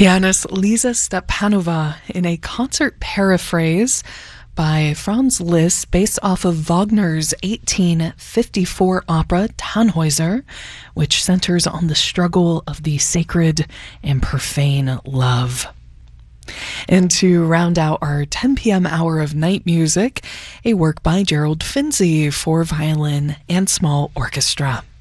Pianist Lisa Stepanova in a concert paraphrase by Franz Liszt based off of Wagner's 1854 opera Tannhäuser, which centers on the struggle of the sacred and profane love. And to round out our 10 p.m. hour of night music, a work by Gerald Finzi for violin and small orchestra.